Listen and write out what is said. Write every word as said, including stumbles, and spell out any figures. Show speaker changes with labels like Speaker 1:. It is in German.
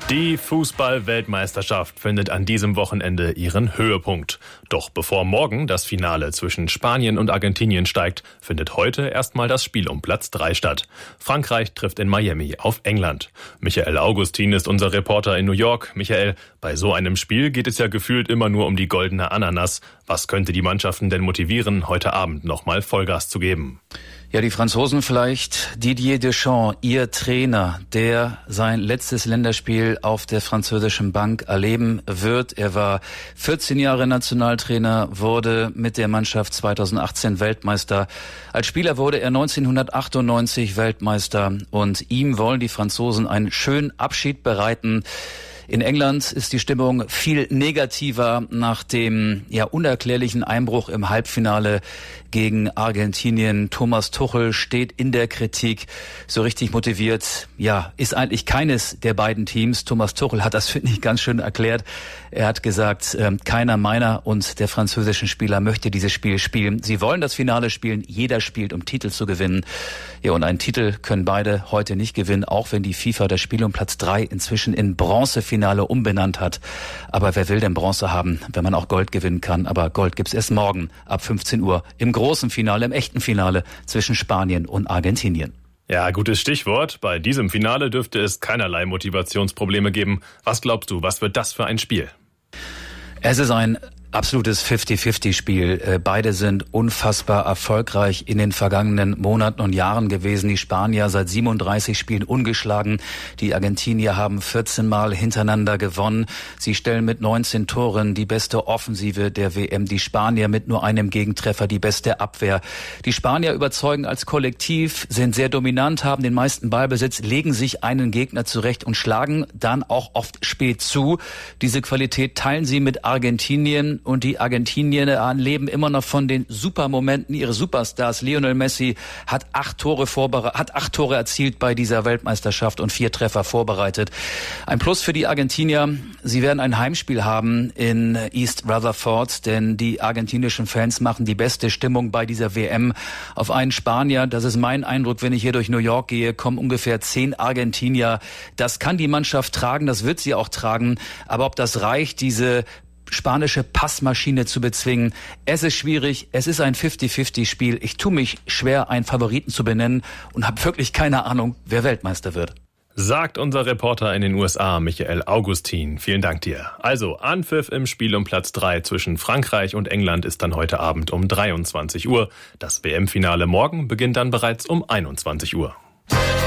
Speaker 1: Die Fußball-Weltmeisterschaft findet an diesem Wochenende ihren Höhepunkt. Doch bevor morgen das Finale zwischen Spanien und Argentinien steigt, findet heute erstmal das Spiel um Platz drei statt. Frankreich trifft in Miami auf England. Michael Augustin ist unser Reporter in New York. Michael, bei so einem Spiel geht es ja gefühlt immer nur um die goldene Ananas. Was könnte die Mannschaften denn motivieren, heute Abend nochmal Vollgas zu geben?
Speaker 2: Ja, die Franzosen vielleicht. Didier Deschamps, ihr Trainer, der sein letztes Länderspiel auf der französischen Bank erleben wird. Er war vierzehn Jahre Nationaltrainer, wurde mit der Mannschaft zweitausendachtzehn Weltmeister. Als Spieler wurde er neunzehnhundertachtundneunzig Weltmeister und ihm wollen die Franzosen einen schönen Abschied bereiten. In England ist die Stimmung viel negativer nach dem ja unerklärlichen Einbruch im Halbfinale gegen Argentinien. Thomas Tuchel steht in der Kritik. So richtig motiviert, ja, ist eigentlich keines der beiden Teams. Thomas Tuchel hat das, finde ich, ganz schön erklärt. Er hat gesagt, äh, keiner meiner und der französischen Spieler möchte dieses Spiel spielen. Sie wollen das Finale spielen. Jeder spielt, um Titel zu gewinnen. Ja, und einen Titel können beide heute nicht gewinnen, auch wenn die FIFA das Spiel um Platz drei inzwischen in Bronzefinale umbenannt hat. Aber wer will denn Bronze haben, wenn man auch Gold gewinnen kann? Aber Gold gibt's erst morgen ab fünfzehn Uhr im großen Finale, im echten Finale zwischen Spanien und Argentinien.
Speaker 1: Ja, gutes Stichwort. Bei diesem Finale dürfte es keinerlei Motivationsprobleme geben. Was glaubst du, was wird das für ein Spiel?
Speaker 2: Es ist ein absolutes fifty-fifty-Spiel. Beide sind unfassbar erfolgreich in den vergangenen Monaten und Jahren gewesen. Die Spanier seit siebenunddreißig Spielen ungeschlagen. Die Argentinier haben vierzehn Mal hintereinander gewonnen. Sie stellen mit neunzehn Toren die beste Offensive der W M. Die Spanier mit nur einem Gegentreffer die beste Abwehr. Die Spanier überzeugen als Kollektiv, sind sehr dominant, haben den meisten Ballbesitz, legen sich einen Gegner zurecht und schlagen dann auch oft spät zu. Diese Qualität teilen sie mit Argentinien. Und die Argentinier leben immer noch von den Supermomenten ihres Superstars. Lionel Messi hat acht Tore vorbere- hat acht Tore erzielt bei dieser Weltmeisterschaft und vier Treffer vorbereitet. Ein Plus für die Argentinier. Sie werden ein Heimspiel haben in East Rutherford, denn die argentinischen Fans machen die beste Stimmung bei dieser W M. Auf einen Spanier, das ist mein Eindruck, wenn ich hier durch New York gehe, kommen ungefähr zehn Argentinier. Das kann die Mannschaft tragen, das wird sie auch tragen. Aber ob das reicht, diese spanische Passmaschine zu bezwingen. Es ist schwierig, es ist ein fifty-fifty-Spiel. Ich tue mich schwer, einen Favoriten zu benennen und habe wirklich keine Ahnung, wer Weltmeister wird.
Speaker 1: Sagt unser Reporter in den U S A, Michael Augustin. Vielen Dank dir. Also, Anpfiff im Spiel um Platz drei zwischen Frankreich und England ist dann heute Abend um dreiundzwanzig Uhr. Das W M-Finale morgen beginnt dann bereits um einundzwanzig Uhr.